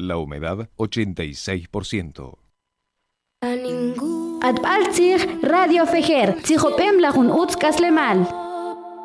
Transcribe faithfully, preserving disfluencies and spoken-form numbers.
La humedad ochenta y seis por ciento. Atbaltzig Radio Fejer, Tzijopem lagun Utz Kaslemal.